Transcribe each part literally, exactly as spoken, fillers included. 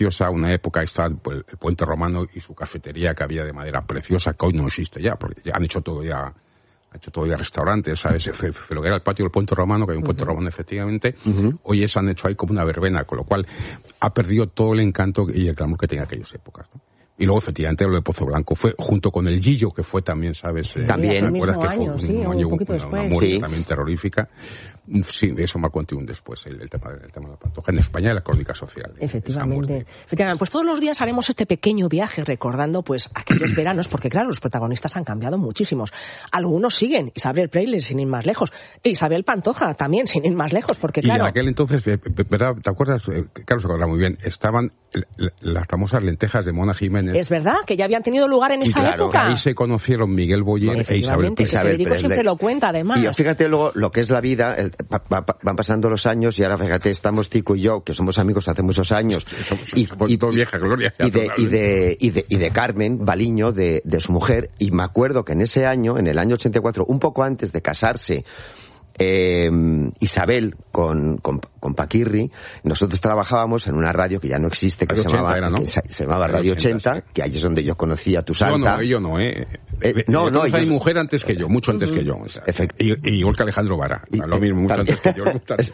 preciosa, una época está pues, el Puente Romano y su cafetería que había de madera preciosa, que hoy no existe ya, porque ya han hecho todo ya, han hecho todo ya restaurantes, ¿sabes? Lo que era el patio del Puente Romano, que hay un uh-huh. Puente Romano efectivamente, uh-huh. hoy es, han hecho ahí como una verbena, con lo cual ha perdido todo el encanto y el glamour que tenía aquellas épocas, ¿no? Y luego, efectivamente, lo de Pozo Blanco fue junto con el Gillo, que fue también, ¿sabes? Sí, también. ¿Te acuerdas que fue año, un, sí, un un año, poquito una, después. una muerte sí. también terrorífica? Sí, eso marcó antes y un después, el, el, tema, el tema de la Pantoja. En España, la crónica social. Efectivamente. Efectivamente. Pues todos los días haremos este pequeño viaje recordando, pues, aquellos veranos, porque claro, los protagonistas han cambiado muchísimos. Algunos siguen. Isabel Preisler, sin ir más lejos. E Isabel Pantoja, también, sin ir más lejos, porque claro... Y en aquel entonces, ¿verdad? ¿Te acuerdas? Carlos se acordará muy bien. Estaban las famosas lentejas de Mona Jiménez. Es verdad, que ya habían tenido lugar en esa y claro, época. Ahí se conocieron Miguel Boyer no, e Isabel Preisler. Isabel Preisler siempre lo cuenta, además. Y fíjate luego lo que es la vida, el, va, va, van pasando los años y ahora fíjate, estamos Tico y yo, que somos amigos hace muchos años. Somos, y, somos y, todo vieja gloria. Y de, y, de, y, de, y de Carmen Baliño, de, de su mujer, y me acuerdo que en ese año, en el año ochenta y cuatro, un poco antes de casarse, Eh, Isabel con, con, con Paquirri, nosotros trabajábamos en una radio que ya no existe, que, se llamaba, era, ¿no? que se, se llamaba Radio ochenta, sí. Que ahí es donde yo conocí a tu santa. No, no, yo no, ¿eh? eh no, no, hay yo... mujer antes que yo, mucho antes uh-huh. que yo. O sea, y, y igual que Alejandro Vara, y, lo mismo, mucho antes que yo.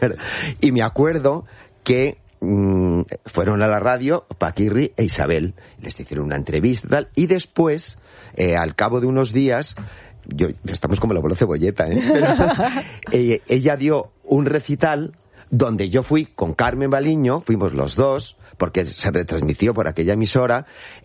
Y me acuerdo que mmm, fueron a la radio Paquirri e Isabel, les hicieron una entrevista y tal, y después, eh, al cabo de unos días, yo, estamos como la bola cebolleta, ¿eh? Pero, ella, ella dio un recital donde yo fui con Carmen Baliño, fuimos los dos, porque se retransmitió por aquella emisora,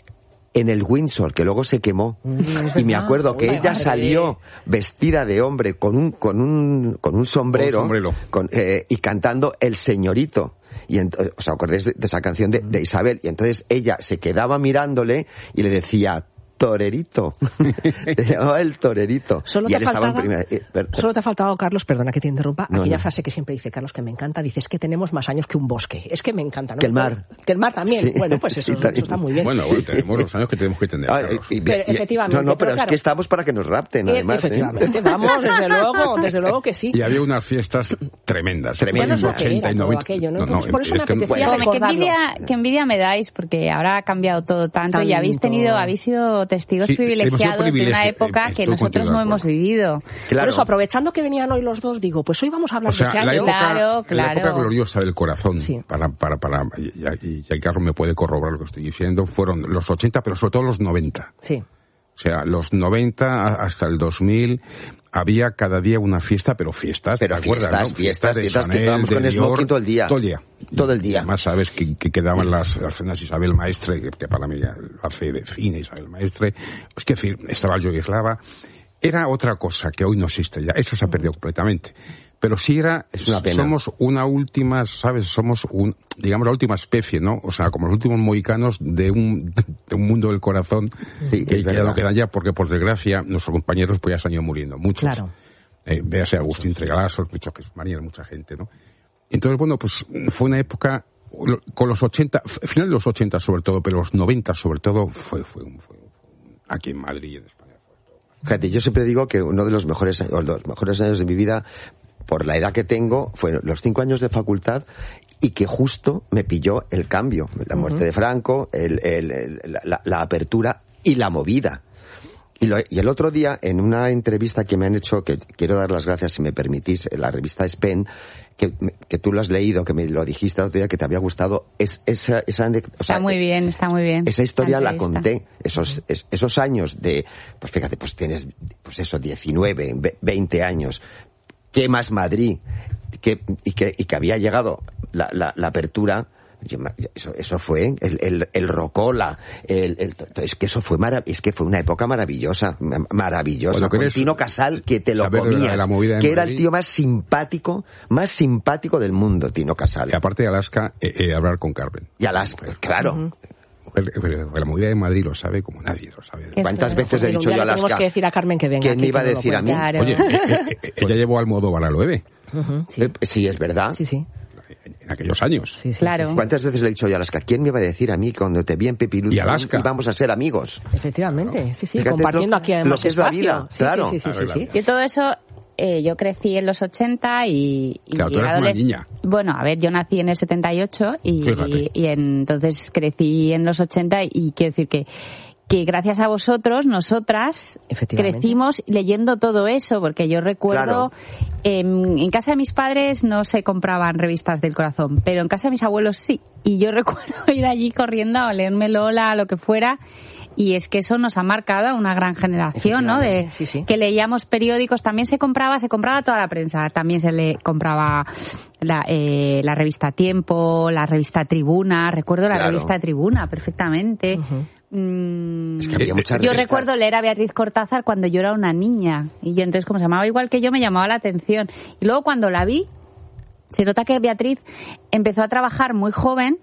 en el Windsor, que luego se quemó. Mm, y me acuerdo que ella salió vestida de hombre con un, con un, con un sombrero, un sombrero. Con, eh, y cantando El Señorito. Y ent- ¿os acordáis de, de esa canción de, de Isabel? Y entonces ella se quedaba mirándole y le decía... Torerito. Te llamaba el torerito. Solo, y te él estaba en faltaba, primera... eh, solo te ha faltado, Carlos, perdona que te interrumpa, no, aquella no. frase que siempre dice Carlos, que me encanta, dice, es que tenemos más años que un bosque. Es que me encanta, ¿no? Que el mar. Que el mar también. Sí. Bueno, pues eso, Sí, eso está muy bien. Bueno, bueno, tenemos los años que tenemos que tener, ah, Carlos. y, y, pero, y, efectivamente. No, no, pero, pero es claro, que estamos para que nos rapten, además. Efectivamente, ¿eh? vamos, desde luego, desde luego que sí. Y había unas fiestas tremendas. Tremendas. Bueno, ochenta era y todo noventa. aquello, ¿no? No, Entonces, no, por eso es me que- apetecía bueno, Qué recordarlo. envidia, qué envidia me dais, porque ahora ha cambiado todo tanto, Tanto. y habéis tenido, habéis sido testigos Sí, privilegiados hemos sido de una privilegio- época eh, que estoy nosotros contigo no de hemos acuerdo. vivido. Claro. Por eso, aprovechando que venían hoy los dos, digo, pues hoy vamos a hablar O sea, de ese la año. época, Claro, claro. la época gloriosa del corazón, Sí. para, para, para, y, y, y Carlos me puede corroborar lo que estoy diciendo, fueron los ochenta, pero sobre todo los noventa. Sí. O sea, los noventa hasta el dos mil había cada día una fiesta, pero fiestas, Pero ¿te acuerdas, fiestas, no? fiestas, de fiestas, que Chanel, estábamos de con Dior, smoking todo el día. Todo el día. Todo el día. Además, sabes que, que quedaban las, las cenas Isabel Maestre, que, que para mí ya lo hace de fina Isabel Maestre. Es que, en fin, estaba el Yogueslava. Era otra cosa que hoy no existe ya. Eso se ha perdido completamente. Pero sí era, Es una pena. somos una última, ¿sabes? Somos un, digamos, la última especie, ¿no? O sea, como los últimos mohicanos de un, de un mundo del corazón Sí, que es ya verdad. no quedan ya, porque por desgracia nuestros compañeros pues ya se han ido muriendo, muchos. Claro. Eh, véase Agustín Tregalás, sospecho que es María, mucha gente, ¿no? Entonces, bueno, pues fue una época, con los ochenta, final de los ochenta sobre todo, pero los noventa sobre todo, fue, fue, un, fue un, aquí en Madrid y en España. Fíjate, yo siempre digo que uno de los mejores, o los mejores años de mi vida, por la edad que tengo, fueron los cinco años de facultad, y que justo me pilló el cambio, la muerte uh-huh. de Franco, el, el, el, la, la apertura y la movida. Y, lo, y el otro día, en una entrevista que me han hecho, que quiero dar las gracias, si me permitís, en la revista Spen, que, que tú lo has leído, que me lo dijiste el otro día, que te había gustado, es, esa, esa, o sea, está muy bien, está muy bien. Esa historia la, la entrevista. conté, esos, es, esos años de, pues fíjate, pues tienes, pues eso, diecinueve, veinte años, ¿qué más Madrid? Que, y, que, y que había llegado la, la, la apertura. Eso, eso fue el, el, el Rocola, el, el, es que eso fue marav- es que fue una época maravillosa, maravillosa. Bueno, con Tino Casal, que te lo comías, la, la movida que Madrid. Era el tío más simpático, más simpático del mundo, Tino Casal. Y aparte de Alaska, eh, eh, hablar con Carmen. Y Alaska, claro. Uh-huh. La movida de Madrid lo sabe como nadie lo sabe. ¿Cuántas veces he dicho yo a Alaska? Tenemos que decir a Carmen que venga. ¿Quién me iba a decir a mí? Claro. Oye, eh, eh, ella llevó al Almodóvar a Loewe. Uh-huh, sí. Eh, sí, es verdad. Sí, sí. En aquellos años. Sí, sí, claro. sí, sí. ¿Cuántas veces le he dicho yo a Alaska? ¿Quién me iba a decir a mí cuando te vi en Pepilú Y Alaska. íbamos a ser amigos? Efectivamente, sí, sí, Fíjate compartiendo lo- aquí además lo que es la espacio. vida, Sí, claro. Sí, sí, sí, Claro, sí, sí. claro. Yo todo eso eh, yo crecí en los ochenta y... y claro, tú eras una niña. Bueno, a ver, yo nací en el setenta y ocho y, y, y entonces crecí en los ochenta y quiero decir que que gracias a vosotros, nosotras crecimos leyendo todo eso, porque yo recuerdo, claro. eh, en casa de mis padres no se compraban revistas del corazón, pero en casa de mis abuelos sí, y yo recuerdo ir allí corriendo a leerme Lola, lo que fuera, y es que eso nos ha marcado una gran generación, ¿no? De sí, sí. que leíamos periódicos, también se compraba, se compraba toda la prensa, también se le compraba la, eh, la revista Tiempo, la revista Tribuna, recuerdo la claro. revista Tribuna perfectamente. Uh-huh. Es que había muchas yo revistas. Recuerdo leer a Beatriz Cortázar cuando yo era una niña y yo entonces como se llamaba igual que yo me llamaba la atención y luego cuando la vi se nota que Beatriz empezó a trabajar muy joven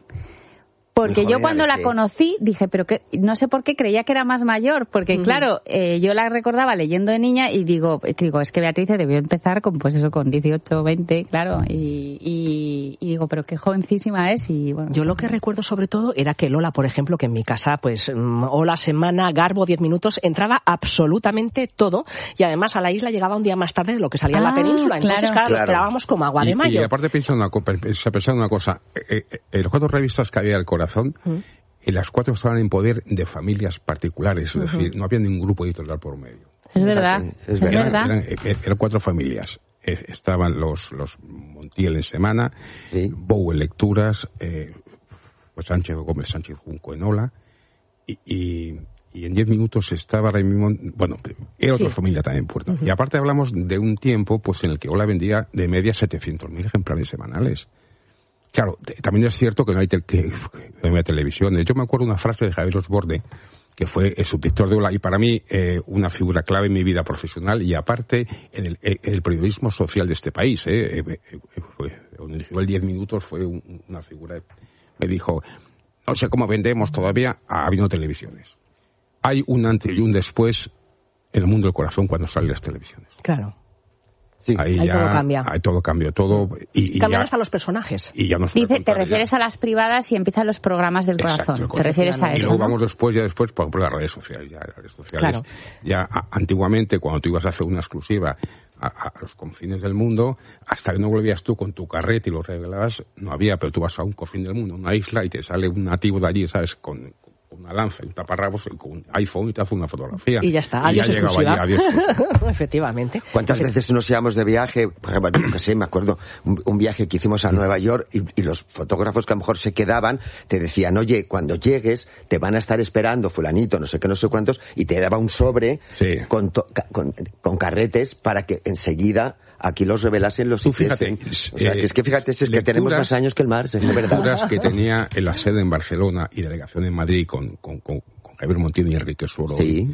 porque yo cuando la conocí dije, pero que no sé por qué creía que era más mayor, porque uh-huh. claro, eh, yo la recordaba leyendo de niña y digo, digo, es que Beatriz debió empezar con pues eso, con dieciocho, veinte, claro, y, y, y digo, pero qué jovencísima es y bueno. Yo lo que recuerdo sobre todo era que Lola, por ejemplo, que en mi casa, pues, Hola Semana, Garbo, diez minutos, entraba absolutamente todo y además a la isla llegaba un día más tarde de lo que salía ah, en la península, entonces claro, claro, claro. lo esperábamos como agua y, de mayo. Y aparte piensa una, piensa una cosa, eh, eh, en las cuatro revistas que había del corazón, ¿Mm? y las cuatro estaban en poder de familias particulares, es uh-huh. decir, no había ningún grupo editorial por medio. Es verdad, es eran, verdad. Eran, eran, eran cuatro familias. Eh, estaban los los Montiel en Semana, ¿sí? Bow en Lecturas, eh, pues Sánchez Gómez Sánchez Junco en Ola, y, y, y en diez minutos estaba Raymond, bueno, era otra sí. familia también puerta. Uh-huh. Y aparte hablamos de un tiempo pues en el que Ola vendía de media setecientos mil ejemplares semanales. Claro, también es cierto que no hay, te- que, que no hay televisión. Yo me acuerdo una frase de Javier Osborne, que fue el subdirector de Ola, y para mí eh, una figura clave en mi vida profesional y aparte en el, en el periodismo social de este país. Eh, eh, eh, fue, donde dirigió el diez minutos fue un, una figura, me dijo, no sé cómo vendemos todavía habiendo televisiones. Hay un antes y un después en el mundo del corazón cuando salen las televisiones. Claro. Sí. Ahí, ahí ya, todo cambia. Ahí todo cambió, todo. Y, y cambian ya, hasta los personajes. Y ya nos Dice, te refieres ya. a las privadas y empiezan los programas del Exacto, corazón. Te refieres a y eso, Y luego ¿no? vamos después, ya después, por ejemplo, las redes sociales. Ya, las redes sociales. Claro. Ya a, antiguamente, cuando tú ibas a hacer una exclusiva a, a los confines del mundo, hasta que no volvías tú con tu carrete y lo revelabas, no había, pero tú vas a un confín del mundo, una isla, y te sale un nativo de allí, ¿sabes? Con, una lanza y un taparrabos con un iPhone y te hace una fotografía. Y ya está, y adiós ya exclusiva. llegaba allí, adiós. Efectivamente. ¿Cuántas veces nos íbamos de viaje? Pues, bueno, no sé, me acuerdo, un, un viaje que hicimos a Nueva York y, y los fotógrafos que a lo mejor se quedaban te decían, oye, cuando llegues te van a estar esperando fulanito, no sé qué, no sé cuántos, y te daba un sobre sí. con, to, con, con carretes para que enseguida aquí los revelasen, los Tú fíjate, hiciesen. O sea, eh, que es que fíjate, es que tenemos más años que el mar, es verdad. Lecturas que tenía en la sede en Barcelona y delegación en Madrid con, con, con, con Javier Montiel y Enrique Suero. Sí.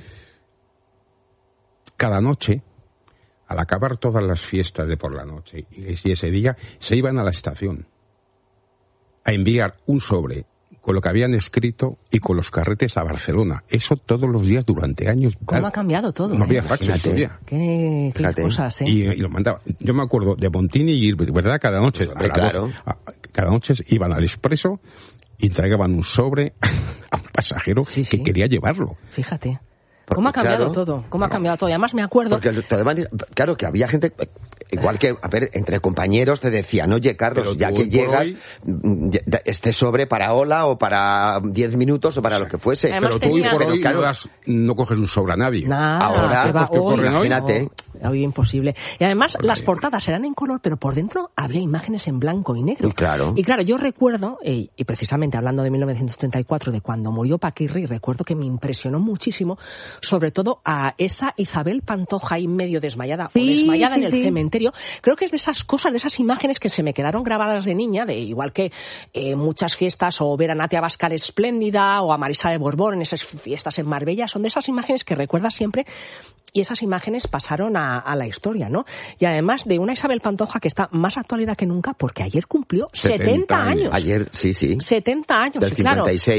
Cada noche, al acabar todas las fiestas de por la noche y ese día, se iban a la estación a enviar un sobre con lo que habían escrito y con los carretes a Barcelona. Eso todos los días durante años. ¿Cómo tal. Ha cambiado todo? No eh? había fax en su día. Qué, qué cosas, ¿eh? Y, y lo mandaba. Yo me acuerdo de Montini y Gilbert, ¿verdad? Cada noche, pues, hombre, claro. a, cada noche iban al Expreso y entregaban un sobre a un pasajero sí, sí. que quería llevarlo. Fíjate. Porque, ¿Cómo ha cambiado claro, todo? ¿Cómo ha cambiado todo? Y además me acuerdo... Porque, claro, que había gente, igual que, a ver, entre compañeros te decían, oye, Carlos, pero ya que llegas, hoy... este sobre para Ola o para diez minutos o para lo que fuese. Además, pero tú tenía... hoy por hoy claro, no, das, no coges un sobre a nadie. Nada, ahora, va, pues, hoy, imagínate. No, hoy imposible. Y además, Porque... las portadas eran en color, pero por dentro había imágenes en blanco y negro. Y claro. Y claro, yo recuerdo, eh, y precisamente hablando de mil novecientos ochenta y cuatro, de cuando murió Paquirri, recuerdo que me impresionó muchísimo, sobre todo a a esa Isabel Pantoja ahí medio desmayada sí, o desmayada sí, en el sí. cementerio. Creo que es de esas cosas, de esas imágenes que se me quedaron grabadas de niña, de igual que eh, muchas fiestas, o ver a Natia Bascal espléndida, o a Marisa de Borbón en esas fiestas en Marbella, son de esas imágenes que recuerdas siempre, y esas imágenes pasaron a, a la historia, ¿no? Y además de una Isabel Pantoja que está más actualidad que nunca, porque ayer cumplió setenta años. Ayer, sí, sí. setenta años, Del claro. cincuenta y seis.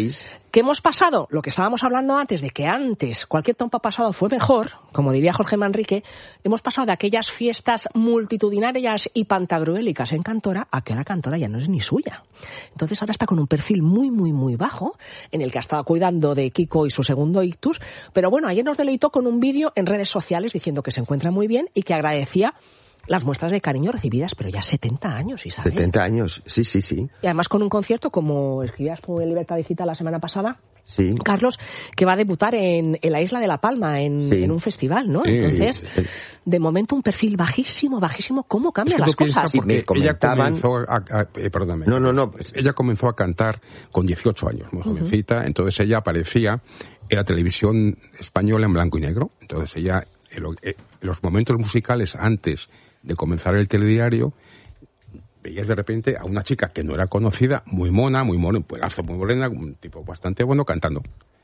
¿Qué hemos pasado? Lo que estábamos hablando antes, de que antes cualquier tiempo pasado fue mejor, como diría Jorge Manrique, hemos pasado de aquellas fiestas multitudinarias y pantagruélicas en Cantora a que ahora Cantora ya no es ni suya. Entonces ahora está con un perfil muy, muy, muy bajo, en el que ha estado cuidando de Kiko y su segundo ictus, pero bueno, ayer nos deleitó con un vídeo en redes sociales diciendo que se encuentra muy bien y que agradecía las muestras de cariño recibidas, pero ya setenta años, Isabel. setenta años, sí, sí, sí. Y además con un concierto, como escribías tú en Libertad Digital la semana pasada, sí, Carlos, que va a debutar en, en la isla de La Palma, en, sí, en un festival, ¿no? Sí. Entonces, de momento un perfil bajísimo, bajísimo. ¿Cómo cambian las cosas? Sí, me comentaban... Ella comenzó a, a, eh, perdóname. No, no, no. Ella comenzó a cantar con dieciocho años, muy jovencita. Uh-huh. Entonces ella aparecía en la televisión española en blanco y negro. Entonces ella, en, lo, en los momentos musicales antes de comenzar el telediario, veías de repente a una chica que no era conocida, muy mona, muy mona, un pedazo muy morena, un tipo bastante bueno, cantando.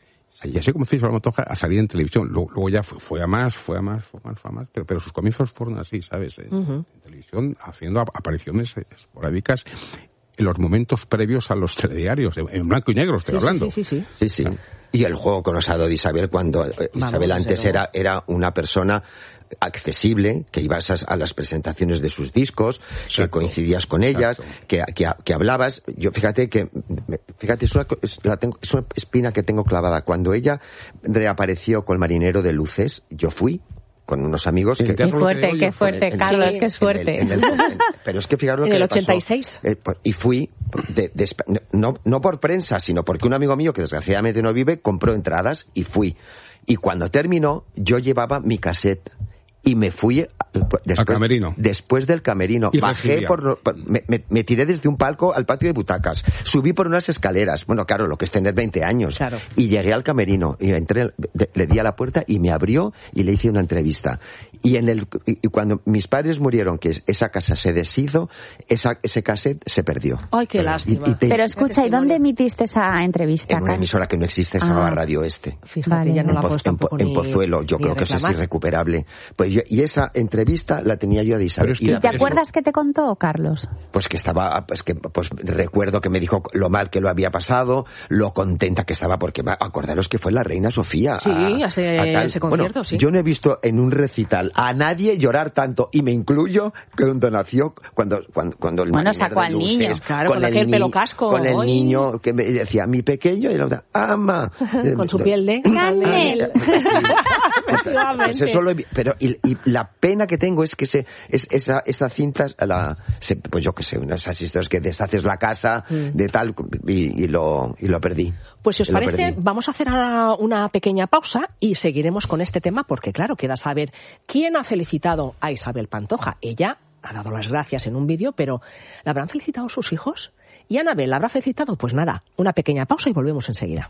Y así comenzó Isabel Pantoja a salir en televisión. Luego, luego ya fue, fue a más, fue a más, fue a más, fue a más, pero, pero sus comienzos fueron así, ¿sabes? En, uh-huh. en televisión, haciendo apariciones esporádicas en los momentos previos a los telediarios, en, en blanco y negro estoy sí, hablando. Sí, sí, sí. sí, sí. Y el juego colosado de Isabel, cuando eh, Isabel Vamos, antes era, era una persona accesible, que ibas a, a las presentaciones de sus discos, exacto, que coincidías con ellas, que, que, que hablabas. Yo fíjate que, fíjate, es una, es, la tengo, es una espina que tengo clavada. Cuando ella reapareció con Marinero de Luces, yo fui con unos amigos que... Qué fuerte, qué fuerte, en, Carlos, sí, qué suerte. En el, en el, en, pero es que fijaros lo en que el le pasó. ochenta y seis. Eh, y fui, de, de, no, no por prensa, sino porque un amigo mío, que desgraciadamente no vive, compró entradas y fui. Y cuando terminó, yo llevaba mi cassette y me fui después, camerino. después del camerino. Y Bajé por, por me, me, me tiré desde un palco al patio de butacas. Subí por unas escaleras. Bueno, claro, lo que es tener veinte años. Claro. Y llegué al camerino y entré, le di a la puerta y me abrió y le hice una entrevista. Y en el y, y cuando mis padres murieron, que esa casa se deshizo, esa, ese cassette se perdió. Ay, qué Pero, lástima. Y, y te, Pero escucha, ¿y dónde emitiste esa entrevista? En una emisora que no existe, se llamaba ah. Radio Este. Fíjate, vale, ya no en, la po, en, po, en Pozuelo. Yo creo que eso es irrecuperable. Pues yo, y esa entrevista la tenía yo a de Isabel. Es que, ¿Y te acuerdas qué te contó, Carlos? Pues que estaba, pues que pues recuerdo que me dijo lo mal que lo había pasado, lo contenta que estaba, porque acordaros que fue la reina Sofía. Sí, a, ese, a ese concierto, bueno, sí. Yo no he visto en un recital a nadie llorar tanto, y me incluyo, cuando nació, cuando, cuando, cuando el Bueno, sacó al Luces, niño, claro, con, con aquel pelo casco. Con el hoy. niño que me decía, mi pequeño, y la otra, ama. Con su piel de canela. Pues, pues eso lo he, pero y, y la pena que tengo es que se, es, esa, esa cinta, la, se, pues yo qué sé, esas historias que deshaces la casa, mm. de tal, y, y, lo, y lo perdí. Pues si os parece, vamos a hacer ahora una pequeña pausa y seguiremos con este tema, porque claro, queda saber quién ha felicitado a Isabel Pantoja. Ella ha dado las gracias en un vídeo, pero ¿la habrán felicitado sus hijos? ¿Y Anabel la habrá felicitado? Pues nada, una pequeña pausa y volvemos enseguida.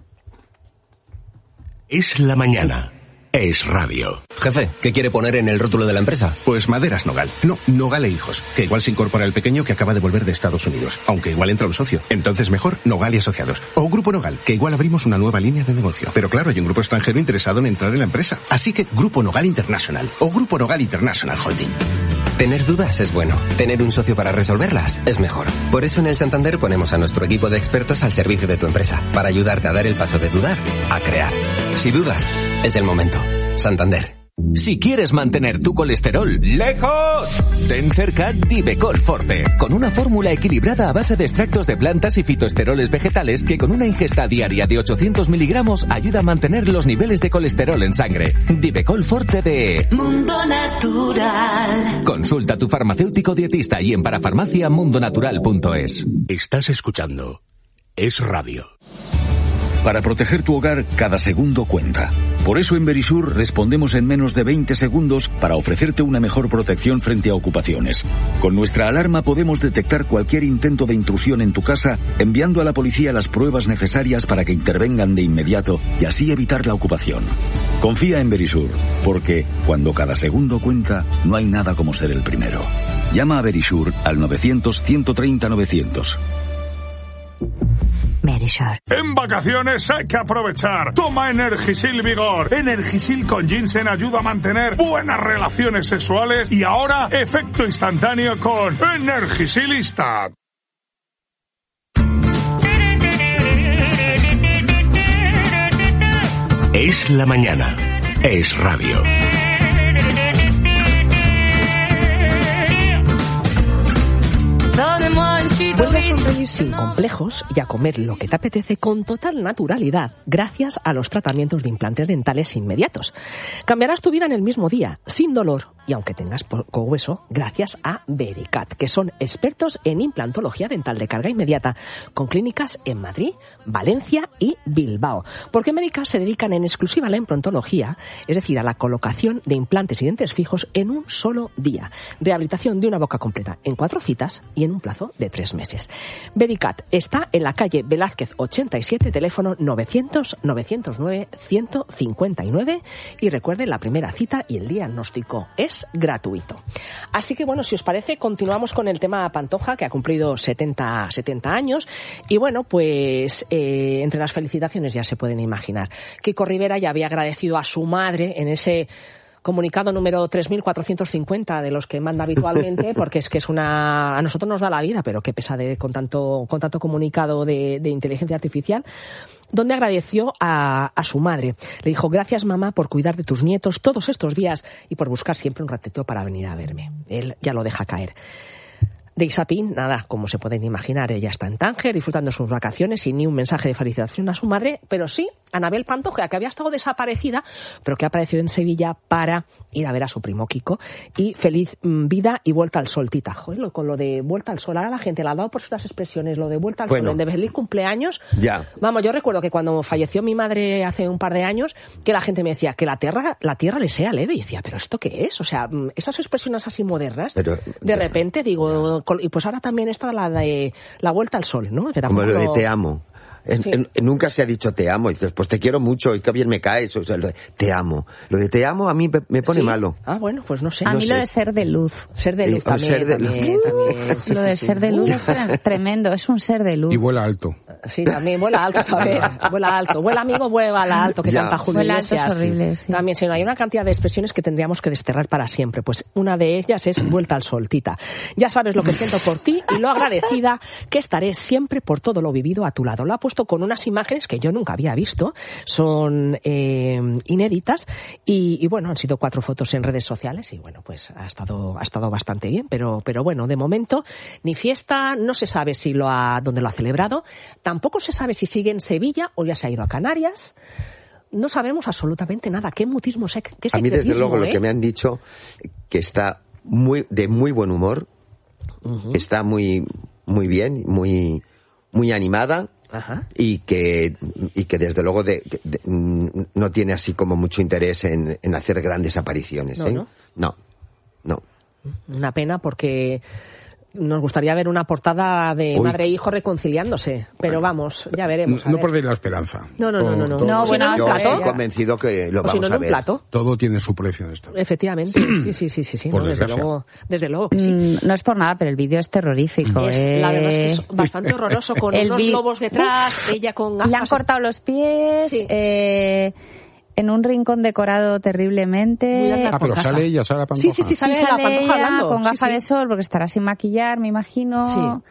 Es la mañana. Es radio. Jefe, ¿qué quiere poner en el rótulo de la empresa? Pues Maderas Nogal. No, Nogal e Hijos. Que igual se incorpora el pequeño que acaba de volver de Estados Unidos. Aunque igual entra un socio. Entonces mejor Nogal y Asociados. O Grupo Nogal, que igual abrimos una nueva línea de negocio. Pero claro, hay un grupo extranjero interesado en entrar en la empresa. Así que Grupo Nogal International. O Grupo Nogal International Holding. Tener dudas es bueno. Tener un socio para resolverlas es mejor. Por eso en el Santander ponemos a nuestro equipo de expertos al servicio de tu empresa. Para ayudarte a dar el paso de dudar a crear. Si dudas, es el momento. Santander. Si quieres mantener tu colesterol lejos, ten cerca Divecol Forte, con una fórmula equilibrada a base de extractos de plantas y fitoesteroles vegetales que con una ingesta diaria de ochocientos miligramos ayuda a mantener los niveles de colesterol en sangre. Divecol Forte de Mundo Natural. Consulta a tu farmacéutico dietista y en parafarmacia mundonatural punto es. Estás escuchando Es Radio. Para proteger tu hogar, cada segundo cuenta. Por eso en Verisur respondemos en menos de veinte segundos para ofrecerte una mejor protección frente a ocupaciones. Con nuestra alarma podemos detectar cualquier intento de intrusión en tu casa, enviando a la policía las pruebas necesarias para que intervengan de inmediato y así evitar la ocupación. Confía en Verisur, porque cuando cada segundo cuenta, no hay nada como ser el primero. Llama a Verisur al novecientos, ciento treinta, novecientos. Verisur. En vacaciones hay que aprovechar. Toma Energisil Vigor. Energisil con ginseng ayuda a mantener buenas relaciones sexuales y ahora efecto instantáneo con Energisilista. Es la mañana. Es radio. Vuelve a sonreír sin complejos y a comer lo que te apetece con total naturalidad gracias a los tratamientos de implantes dentales inmediatos. Cambiarás tu vida en el mismo día, sin dolor y aunque tengas poco hueso, gracias a Vericat, que son expertos en implantología dental de carga inmediata, con clínicas en Madrid, Valencia y Bilbao. Porque en Vericat se dedican en exclusiva a la implantología, es decir, a la colocación de implantes y dientes fijos en un solo día. Rehabilitación de una boca completa en cuatro citas y en un plazo de tres meses. Vericat está en la calle Velázquez ochenta y siete, teléfono novecientos, novecientos nueve, ciento cincuenta y nueve, y recuerde, la primera cita y el diagnóstico es gratuito. Así que bueno, si os parece, continuamos con el tema Pantoja, que ha cumplido setenta, setenta años, y bueno, pues eh, entre las felicitaciones ya se pueden imaginar. Kiko Rivera ya había agradecido a su madre en ese comunicado número tres mil cuatrocientos cincuenta de los que manda habitualmente, porque es que es una, a nosotros nos da la vida, pero qué pesade con tanto, con tanto comunicado de, de inteligencia artificial, donde agradeció a, a su madre. Le dijo: gracias, mamá, por cuidar de tus nietos todos estos días y por buscar siempre un ratito para venir a verme. Él ya lo deja caer. De Isapín, nada, como se pueden imaginar, ella está en Tánger disfrutando sus vacaciones y ni un mensaje de felicitación a su madre, pero sí Anabel Pantoja, que había estado desaparecida, pero que ha aparecido en Sevilla para ir a ver a su primo Kiko. Y feliz mmm, vida y vuelta al sol, Tita. Joder, con lo de vuelta al sol, ahora la gente la ha dado por sus expresiones, lo de vuelta al bueno, sol, el de feliz cumpleaños. Ya. Vamos, yo recuerdo que cuando falleció mi madre hace un par de años, que la gente me decía que la tierra, la tierra le sea leve, y decía, ¿pero esto qué es? O sea, estas expresiones así modernas, pero, de repente digo, y pues ahora también está la de la vuelta al sol, ¿no? Como lo de te amo. En, sí. en, en, nunca se ha dicho te amo, y dices, pues te quiero mucho y qué bien me caes, o sea, lo de, te amo. Lo de te amo a mí me, me pone ¿Sí? malo. Ah, bueno, pues no sé. A no mí sé. lo de ser de luz. Ser de luz sí, también. Ser de también, luz. también. Sí, lo sí, de sí, ser sí. de luz es tremendo, es un ser de luz. Y vuela alto. Sí, también vuela alto, también. Vuela alto. Vuela amigo, vuela alto, que ya. Canta Julio Vuela alto es horrible, sí. También, sí, hay una cantidad de expresiones que tendríamos que desterrar para siempre. Pues una de ellas es vuelta al sol, Tita. Ya sabes lo que siento por ti y lo agradecida que estaré siempre por todo lo vivido a tu lado. Lo ha puesto con unas imágenes que yo nunca había visto, son eh, inéditas y, y bueno, han sido cuatro fotos en redes sociales y bueno, pues ha estado ha estado bastante bien, pero pero bueno, de momento ni fiesta, no se sabe si lo ha dónde lo ha celebrado, tampoco se sabe si sigue en Sevilla o ya se ha ido a Canarias. No sabemos absolutamente nada. Qué mutismo, qué a mí desde luego ¿eh? Lo que me han dicho que está muy de muy buen humor, uh-huh. Está muy muy bien, muy muy animada. Ajá. Y que y que desde luego de, de, no tiene así como mucho interés en, en hacer grandes apariciones. No, ¿eh? no. no, no. Una pena porque nos gustaría ver una portada de Uy. madre e hijo reconciliándose, pero vamos, ya veremos. No, no perdéis la esperanza. No, no, todo, no, no. no. Todo, no bueno, si yo no estoy convencido que lo o vamos si no, a ver. Plato. Todo tiene su precio en esto. Efectivamente, sí, sí, sí, sí, sí. Por no, desde luego, desde luego que sí. Mm, no es por nada, pero el vídeo es terrorífico. Es, eh... La verdad es que es bastante horroroso, con unos vi... globos detrás, ella con gafas. Le han cortado los pies. Sí. Eh... En un rincón decorado terriblemente. Ah, pero casa. sale ella, sale la Pantoja. Sí, sí, sí, sale, sí, sale la Pantoja ella hablando. con gafa sí, sí. de sol, porque estará sin maquillar, me imagino. Sí.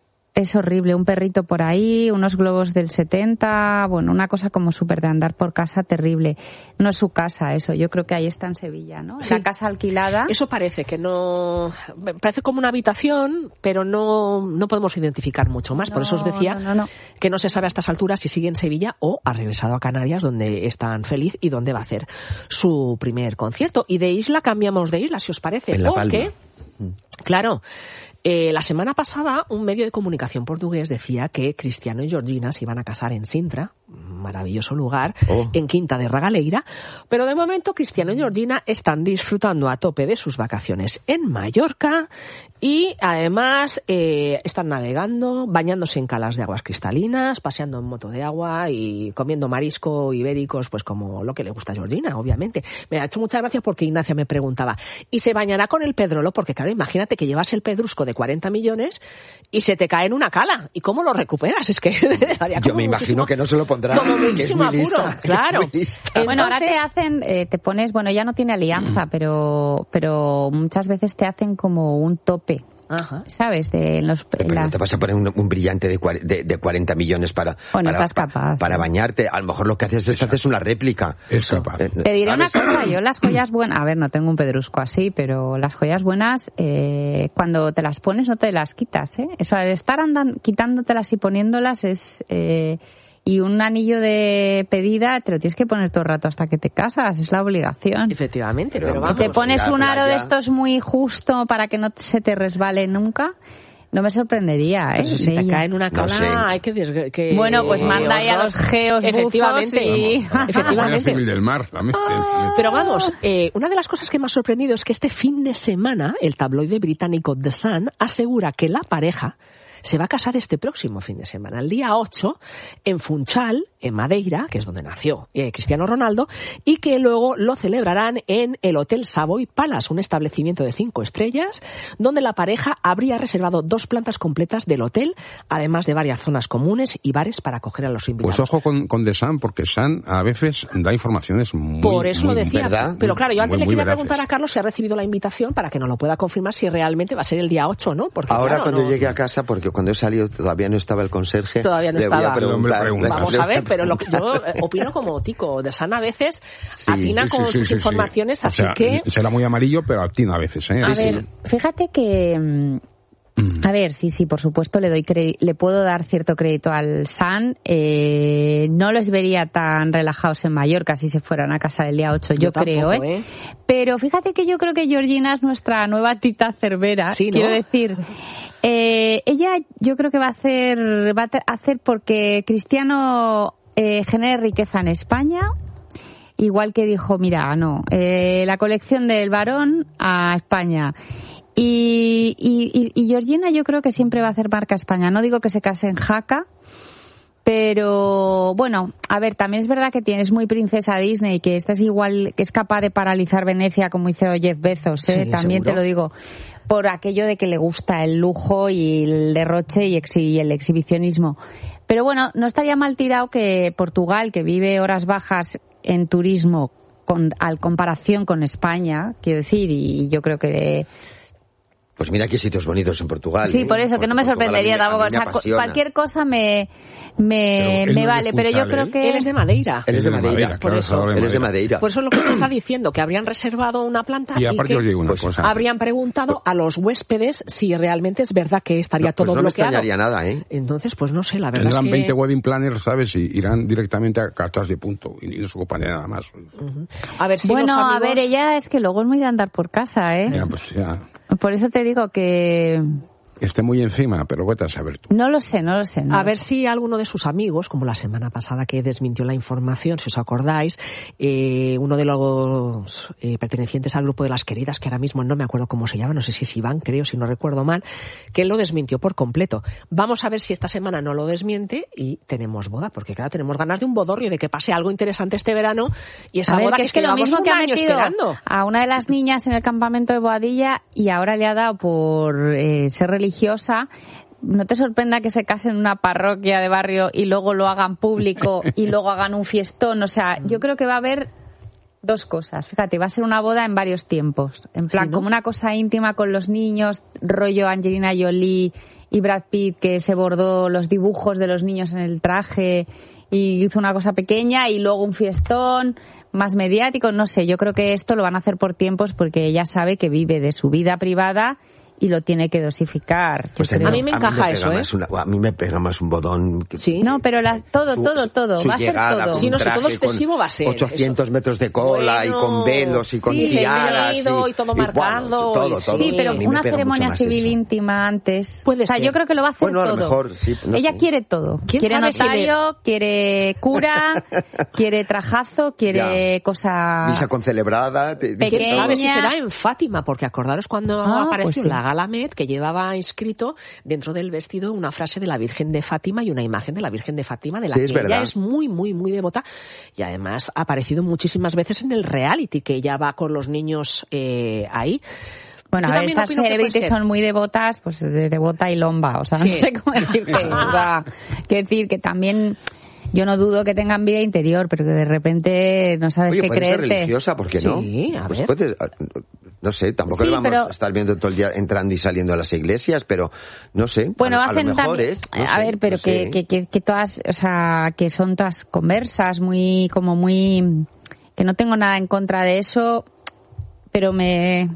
Es horrible, un perrito por ahí, unos globos del setenta, bueno, una cosa como súper de andar por casa terrible. No es su casa eso, yo creo que ahí está en Sevilla, ¿no? Sí. La casa alquilada. Eso parece, que no... Parece como una habitación, pero no, no podemos identificar mucho más. No, por eso os decía no, no, no. que no se sabe a estas alturas si sigue en Sevilla o ha regresado a Canarias, donde es tan feliz y donde va a hacer su primer concierto. Y de isla cambiamos de isla, si os parece. En La porque, Palma. Claro... Eh, la semana pasada, un medio de comunicación portugués decía que Cristiano y Georgina se iban a casar en Sintra, maravilloso lugar, oh. en Quinta de Regaleira, pero de momento Cristiano y Georgina están disfrutando a tope de sus vacaciones en Mallorca y además eh, están navegando, bañándose en calas de aguas cristalinas, paseando en moto de agua y comiendo marisco ibéricos, pues como lo que le gusta a Georgina, obviamente. Me ha hecho mucha gracia porque Ignacia me preguntaba, ¿y se bañará con el pedrolo? Porque claro, imagínate que llevas el pedrusco de cuarenta millones y se te cae en una cala. ¿Y cómo lo recuperas? Es que yo me imagino que no se lo pondrá. Como muchísimo apuro, lista, claro. Entonces, bueno, ahora te hacen, eh, te pones, bueno, ya no tiene alianza, mm. pero, pero muchas veces te hacen como un tope Ajá. ¿Sabes? De los, pero las... no te vas a poner un, un brillante de, de, de cuarenta millones para, bueno, para, estás capaz, pa, para ¿no? bañarte. A lo mejor lo que haces es que haces una réplica. Es capaz. Eh, Te diré ¿sabes? una cosa, yo las joyas buenas, a ver, no tengo un pedrusco así, pero las joyas buenas, eh, cuando te las pones no te las quitas, ¿eh? Eso de estar andando, quitándotelas y poniéndolas es... Eh, y un anillo de pedida te lo tienes que poner todo el rato hasta que te casas, es la obligación. Efectivamente, pero, pero pero vamos. Te pones un aro playa. de estos muy justo para que no se te resbale nunca. No me sorprendería, ¿eh? Pero si te cae en una cala, No sé. hay que, desg- que... Bueno, pues manda ahí a los geos Efectivamente, buzos y... La Guardia efectivamente. Civil del Mar también. Pero vamos, eh, una de las cosas que me ha sorprendido es que este fin de semana el tabloide británico The Sun asegura que la pareja se va a casar este próximo fin de semana, el día ocho, en Funchal, en Madeira, que es donde nació eh, Cristiano Ronaldo, y que luego lo celebrarán en el Hotel Savoy Palace, un establecimiento de cinco estrellas, donde la pareja habría reservado dos plantas completas del hotel, además de varias zonas comunes y bares para acoger a los invitados. Pues ojo con, con The Sun, porque Sun a veces da informaciones muy... Por eso muy, lo decía. ¿verdad? Pero claro, yo antes Muy, le muy quería veraces. preguntar a Carlos si ha recibido la invitación para que nos lo pueda confirmar si realmente va a ser el día ocho, ¿no? Porque, Ahora claro, cuando no- llegue a casa, porque cuando he salido todavía no estaba el conserje. Todavía no le voy estaba. a preguntar. Pregunta. Vamos le a voy ver, pero lo que yo eh, opino como Tico. De Sana a veces Sí, atina Sí, con sí, sí, sus sí, sí. informaciones, O así sea, que... será muy amarillo, pero atina a veces, ¿eh? A Sí, ver, sí. fíjate que... mm, A ver, sí, sí, por supuesto le doy cre- le puedo dar cierto crédito al Sun. Eh, no los vería tan relajados en Mallorca si se fueran a casa del día ocho, yo, Yo creo, tampoco, ¿eh? ¿eh? Pero fíjate que yo creo que Georgina es nuestra nueva Tita Cervera, Sí, ¿no? quiero decir. Eh, ella yo creo que va a hacer, va a te- hacer porque Cristiano eh, genere riqueza en España. Igual que dijo, mira, no, eh, la colección del varón a España. Y, y, y, y Georgina yo creo que siempre va a hacer marca España. No digo que se case en Jaca, pero bueno, a ver, también es verdad que tienes muy princesa Disney, que esta es igual, que es capaz de paralizar Venecia como hizo Jeff Bezos, ¿eh? Sí, También seguro. te lo digo, por aquello de que le gusta el lujo y el derroche y, exhi- y el exhibicionismo. Pero bueno, no estaría mal tirado que Portugal, que vive horas bajas en turismo con, al comparación con España, quiero decir, y yo creo que... Pues mira qué sitios bonitos en Portugal. Sí, ¿eh? por eso, que no me Portugal a mí sorprendería me- a mí tampoco. me O sea, cu- apasiona. cualquier cosa me, me, Pero él me no es vale, pero yo Funchal, creo ¿eh? que... Él es de Madeira. Él es de Madeira, por claro, eso. Salvador Él es de Madeira. Por eso es lo que se está diciendo, que habrían reservado una planta Y y, aparte que os digo una pues, cosa. habrían preguntado a los huéspedes si realmente es verdad que estaría No, pues todo no me bloqueado. extrañaría nada, ¿eh? Entonces, pues no sé, la verdad Tendrán es que... veinte wedding planners, ¿sabes? Y irán directamente a cartas de punto y no se ocupan de nada más. A ver si Bueno, los amigos... a ver, ella es que luego es muy de andar por casa, ¿eh? Ya, pues ya. Por eso te digo que... Esté muy encima, pero vete a saber tú. No lo sé, no lo sé. no A lo ver sé. si alguno de sus amigos, como la semana pasada que desmintió la información, si os acordáis, eh, uno de los eh, pertenecientes al grupo de las queridas, que ahora mismo no me acuerdo cómo se llama, no sé si es Iván, creo, si no recuerdo mal, que él lo desmintió por completo. Vamos a ver si esta semana no lo desmiente y tenemos boda, porque claro, tenemos ganas de un bodorrio, de que pase algo interesante este verano y esa A ver, boda que es que lo llevamos mismo un que ha año metido esperando. a una de las niñas en el campamento de Boadilla y ahora le ha dado por eh, ser religiosa. No te sorprenda que se case en una parroquia de barrio y luego lo hagan público y luego hagan un fiestón. O sea, yo creo que va a haber dos cosas. Fíjate, va a ser una boda en varios tiempos. En plan, Sí, ¿no? como una cosa íntima con los niños, rollo Angelina Jolie y Brad Pitt, que se bordó los dibujos de los niños en el traje y hizo una cosa pequeña, y luego un fiestón más mediático. No sé, yo creo que esto lo van a hacer por tiempos porque ella sabe que vive de su vida privada y lo tiene que dosificar. Pues yo creo. a mí me encaja pega eso, ¿eh? más una- a mí me pega más un bodón. que- Sí. No, pero la, todo, su- todo, todo. su Va a ser llegada todo. con Sí, no sé, todo traje, excesivo con va a ser, ochocientos eso. metros de cola y con Bueno, velos y con sí, tiaras. venido y todo marcado, todo, y todo. Sí, pero A mí me una pega ceremonia mucho más civil eso. íntima antes. Puede o sea, ser. yo creo que lo va a hacer Bueno, a lo todo. mejor, sí, no Ella sé. quiere todo. ¿Quién Quiere sabe si notario, quiere cura, quiere trajazo, quiere Ya. cosa... Misa concelebrada. te- Pequeña. ¿Quién sabe si será en Fátima? Porque acordaros cuando Ah, apareció pues sí. la Gala Met, que llevaba inscrito dentro del vestido una frase de la Virgen de Fátima y una imagen de la Virgen de Fátima, de la Sí, que es ella verdad. es muy, muy, muy devota. Y además ha aparecido muchísimas veces en el reality, que ella va con los niños eh, ahí. Bueno, Yo a ver, también estas opino que puede celebrities ser. son muy devotas, pues de devota y lomba, o sea, Sí. no sé cómo decirte. O sea, quiero decir que también yo no dudo que tengan vida interior, pero que de repente no sabes Oye, qué puede ser creerte. religiosa, ¿por qué no? Sí, a Pues ver. puede- No sé, tampoco Sí, le vamos pero- a estar viendo todo el día entrando y saliendo a las iglesias, pero no sé. Bueno, a, a hacen lo mejor también, es, no a sé, ver, pero no que, sé. que, que, que todas, o sea, que son todas conversas, muy, como muy, que no tengo nada en contra de eso, pero me,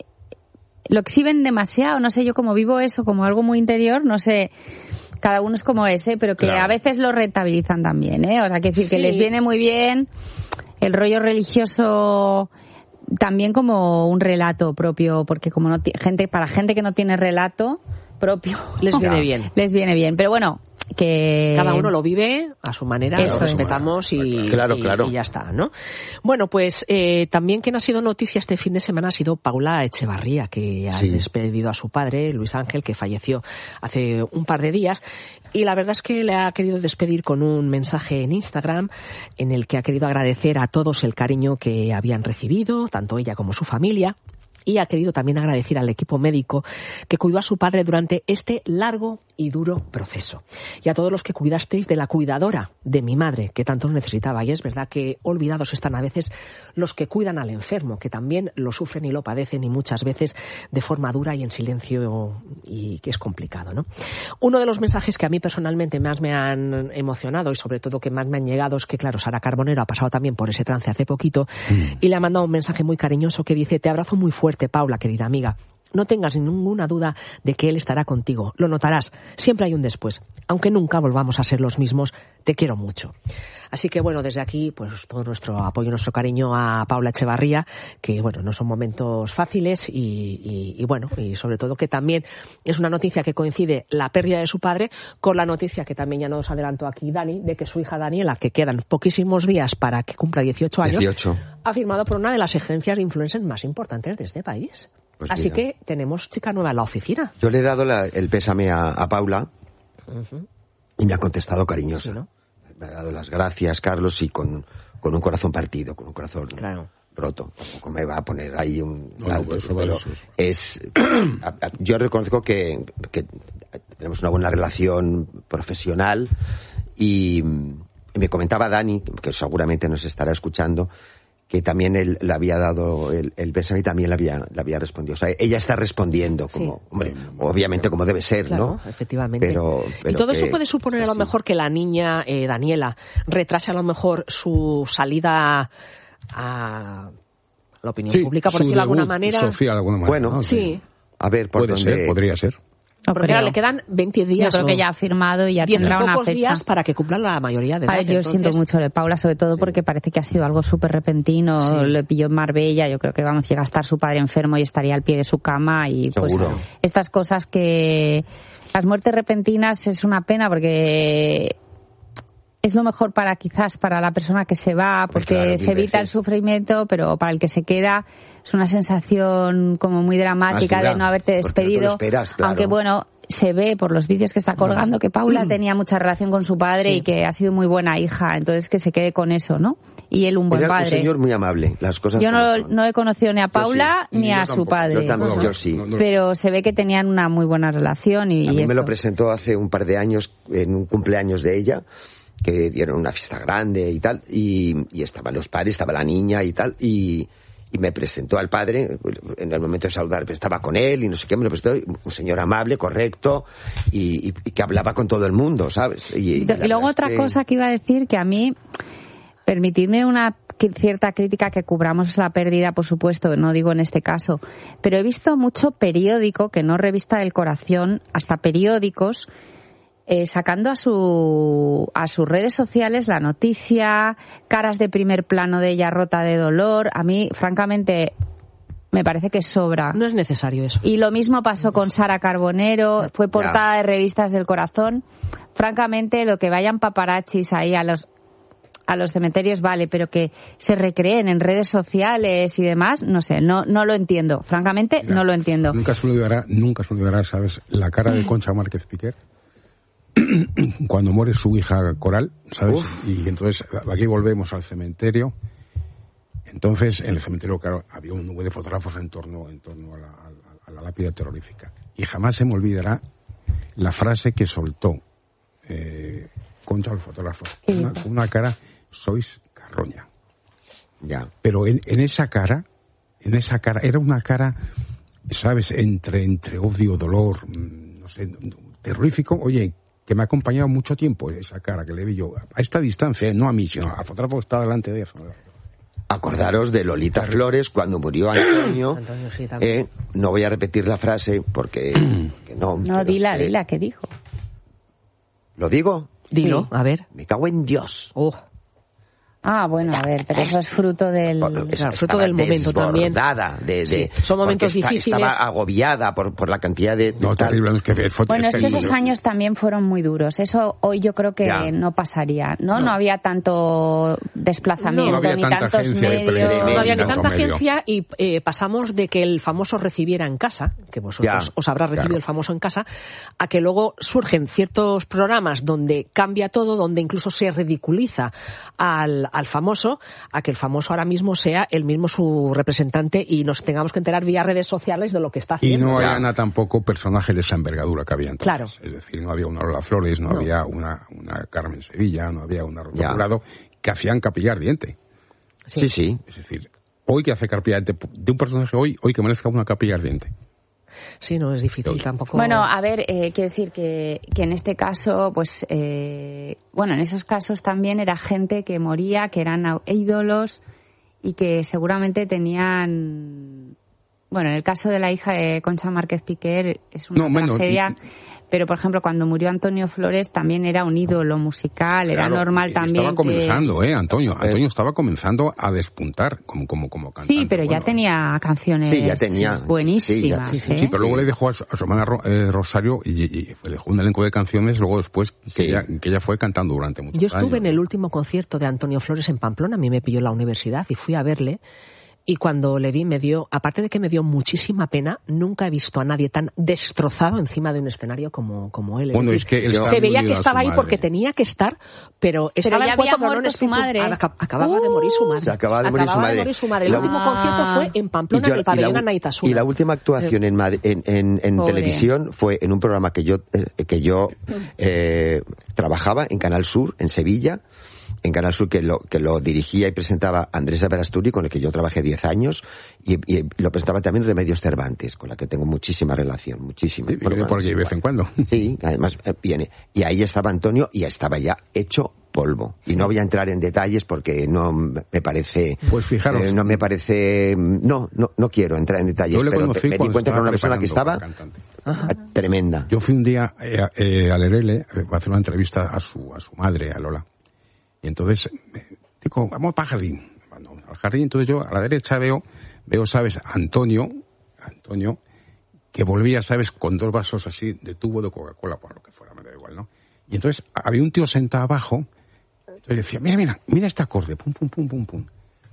lo exhiben demasiado, no sé, yo como vivo eso como algo muy interior, no sé, cada uno es como ese, pero que Claro. a veces lo rentabilizan también, ¿eh? O sea, que decir que Sí. les viene muy bien el rollo religioso también como un relato propio, porque como no ti- gente para gente que no tiene relato propio Les viene bien. les viene bien, pero bueno, que Cada uno lo vive a su manera, Eso lo es. respetamos y, Claro, y- claro. y ya está, ¿no? Bueno, pues eh, también quien ha sido noticia este fin de semana ha sido Paula Echevarría, que ha Sí. despedido a su padre, Luis Ángel, que falleció hace un par de días. Y la verdad es que le ha querido despedir con un mensaje en Instagram en el que ha querido agradecer a todos el cariño que habían recibido, tanto ella como su familia. Y ha querido también agradecer al equipo médico que cuidó a su padre durante este largo y duro proceso. Y a todos los que cuidasteis de la cuidadora de mi madre, que tanto os necesitaba. Y es verdad que olvidados están a veces los que cuidan al enfermo, que también lo sufren y lo padecen, y muchas veces de forma dura y en silencio, y que es complicado, ¿no? Uno de los mensajes que a mí personalmente más me han emocionado y sobre todo que más me han llegado es que, claro, Sara Carbonero ha pasado también por ese trance hace poquito y le ha mandado un mensaje muy cariñoso que dice: te abrazo muy fuerte, Paula, querida amiga. No tengas ninguna duda de que él estará contigo. Lo notarás. Siempre hay un después. Aunque nunca volvamos a ser los mismos, te quiero mucho. Así que, bueno, desde aquí, pues todo nuestro apoyo, nuestro cariño a Paula Echevarría, que, bueno, no son momentos fáciles y, y, y, bueno, y sobre todo que también es una noticia que coincide la pérdida de su padre con la noticia que también ya nos adelantó aquí Dani, de que su hija Daniela, que quedan poquísimos días para que cumpla dieciocho años, dieciocho. ha firmado por una de las agencias de influencers más importantes de este país. Pues Así mira. que tenemos chica nueva en la oficina. Yo le he dado la- el pésame a, a Paula y me ha contestado cariñosa. Sí, ¿no? Me ha dado las gracias, Carlos, y con, con un corazón partido, con un corazón Claro. roto. Tampoco me va a poner ahí un... No, alto, eso vale, pero eso es. es... a- a- yo reconozco que, que tenemos una buena relación profesional y, y me comentaba Dani, que seguramente nos estará escuchando, que también él le había dado el, el pésame y también le había, le había respondido. O sea, ella está respondiendo como, Sí. hombre, obviamente como debe ser, Claro, ¿no? efectivamente. Pero, pero y todo que- eso puede suponer a lo sí. mejor que la niña eh, Daniela retrase a lo mejor su salida a la opinión Sí, pública, por su decirlo de alguna debut, manera. Sofía, de alguna manera. Bueno, ¿no? Sí. A ver, por Puede dónde... ser, podría ser. No Porque creo. claro, le quedan veinte Yo días. creo que ¿no? ya ha firmado y ya diez y tendrá una pocos fecha. días para que cumplan la mayoría de edad. A ver, yo Entonces, siento mucho de Paula, sobre todo porque parece que ha sido algo súper repentino. Sí. Le pilló en Marbella, yo creo que vamos, llega a estar su padre enfermo y estaría al pie de su cama. Y pues Seguro. estas cosas que... Las muertes repentinas es una pena porque es lo mejor para quizás para la persona que se va, Pues porque claro, se mil evita el veces. sufrimiento, pero para el que se queda es una sensación como muy dramática Más dura, de no haberte porque no te lo despedido. esperas, claro. Aunque bueno, se ve por los vídeos que está colgando que Paula tenía mucha relación con su padre Sí. y que ha sido muy buena hija, entonces que se quede con eso, ¿no? Y él un buen Era un padre. señor muy amable, las cosas Yo como no, son. no he conocido ni a Paula sí. ni Yo a su tampoco. padre. Yo también, Ajá. yo sí. No, no. Pero se ve que tenían una muy buena relación y, A mí esto. me lo presentó hace un par de años en un cumpleaños de ella, que dieron una fiesta grande y tal, y, y estaban los padres, estaba la niña y tal, y, y me presentó al padre, en el momento de saludar, estaba con él y no sé qué, me lo presentó, un señor amable, correcto, y, y- y que hablaba con todo el mundo, ¿sabes? Y, Y, la y luego verdad es otra que- cosa que iba a decir, que a mí, permitidme una qui- cierta crítica, que cubramos la pérdida, por supuesto, no digo en este caso, pero he visto mucho periódico, que no revista del corazón, hasta periódicos, eh, sacando a su a sus redes sociales la noticia, caras de primer plano de ella rota de dolor. A mí, francamente, me parece que sobra. No es necesario eso. Y lo mismo pasó con Sara Carbonero, fue portada de revistas del corazón. Francamente, lo que vayan paparazzis ahí a los a los cementerios vale, pero que se recreen en redes sociales y demás, no sé, no no lo entiendo. Francamente, Mira, no lo entiendo. Nunca se me olvidará, nunca se me olvidará, ¿sabes? La cara de Concha Márquez Piquer cuando muere su hija Coral, ¿sabes? Uf. Y entonces aquí volvemos al cementerio. Entonces, en el cementerio, claro, había un nube de fotógrafos en torno, en torno a, la, a, la, a la lápida terrorífica. Y jamás se me olvidará la frase que soltó eh, Concha al fotógrafo. Una, con una cara, sois carroña. Ya. Pero en, en esa cara en esa cara, era una cara, ¿sabes?, entre, entre odio, dolor, no sé, terrorífico, oye, que me ha acompañado mucho tiempo, esa cara que le vi yo, a esta distancia, no a mí, sino al fotógrafo que está delante de eso. Acordaros de Lolita Flores cuando murió Antonio. Antonio sí, eh, no voy a repetir la frase porque que no. No, dila, eh, dila, ¿qué dijo? ¿Lo digo? Dilo, sí. A ver. Me cago en Dios. Oh. Ah, bueno, a ver, pero eso es fruto del, es, fruto del momento también. De, de, sí, son momentos está, difíciles. Estaba agobiada por, por la cantidad de... No, terrible. Es que fue, bueno, es que esos años también fueron muy duros. Eso hoy yo creo que ya. no pasaría, ¿no? No, no había tanto desplazamiento, no, no ni tantos medios. No había ni tanta agencia y eh, pasamos de que el famoso recibiera en casa, que vosotros ya, os habrá recibido claro. el famoso en casa, a que luego surgen ciertos programas donde cambia todo, donde incluso se ridiculiza al, al famoso, a que el famoso ahora mismo sea el mismo su representante y nos tengamos que enterar vía redes sociales de lo que está haciendo. Y no había nada tampoco personajes de esa envergadura que había entonces. Claro. Es decir, no había una Lola Flores, no, no. había una, una Carmen Sevilla, no había una Rosa Jurado que hacían capillar diente. Sí. sí, sí. Es decir, hoy que hace capillar diente de un personaje hoy, hoy que merezca una capillar diente. Sí, no es difícil Pero, tampoco. Bueno, a ver, eh, quiero decir que, que en este caso, pues, eh, bueno, en esos casos también era gente que moría, que eran ídolos y que seguramente tenían, bueno, en el caso de la hija de Concha Márquez Piquer es una no, tragedia. Bueno, y, pero, por ejemplo, cuando murió Antonio Flores también era un ídolo musical, era claro, normal también estaba comenzando, que... ¿eh, Antonio? Antonio estaba comenzando a despuntar como como como cantante. Sí, pero bueno, ya tenía canciones sí, ya tenía, buenísimas. Sí, ya, sí, ¿eh? sí, pero luego le dejó a su, a su hermana eh, Rosario y, y le dejó un elenco de canciones, luego después sí. que, ella, que ella fue cantando durante muchos años. Yo estuve años. en el último concierto de Antonio Flores en Pamplona, a mí me pilló en la universidad y fui a verle. Y cuando le vi me dio, aparte de que me dio muchísima pena, nunca he visto a nadie tan destrozado encima de un escenario como, como él. Bueno, es que él se veía que estaba ahí porque tenía que estar, pero estaba pero ya en había muerto no su madre. Acababa uh, de morir su madre. Se acababa de morir acababa su madre. De morir su madre. El ah. último concierto fue en Pamplona, yo, en el pabellón Anaitasuna. Y la última actuación en, en, en, en televisión fue en un programa que yo, eh, que yo eh, trabajaba en Canal Sur, en Sevilla. En Canal Sur, que lo, que lo dirigía y presentaba Andrés Averasturi, con el que yo trabajé diez años, y, y lo presentaba también Remedios Cervantes, con la que tengo muchísima relación, muchísima. Sí, viene por aquí de vez en cuando. Sí, además eh, viene. Y ahí estaba Antonio y estaba ya hecho polvo. Y no voy a entrar en detalles porque no me parece... Pues fijaros... Eh, no me parece... No, no, no quiero entrar en detalles, pero te, me di cuenta que era una persona que estaba tremenda. Yo fui un día eh, eh, al Erele a hacer una entrevista a su, a su madre, a Lola. Y entonces, digo, vamos para el jardín. Vamos al jardín, entonces yo a la derecha veo, veo, ¿sabes? Antonio, Antonio, que volvía, ¿sabes? Con dos vasos así de tubo de Coca-Cola, por lo que fuera, me da igual, ¿no? Y entonces había un tío sentado abajo, entonces decía, mira, mira, mira este acorde, pum, pum, pum, pum, pum.